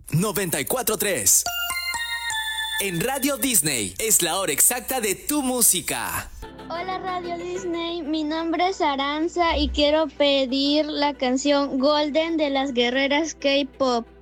94.3. En Radio Disney es la hora exacta de tu música. Hola Radio Disney, mi nombre es Aranza y quiero pedir la canción Golden de las Guerreras K-Pop.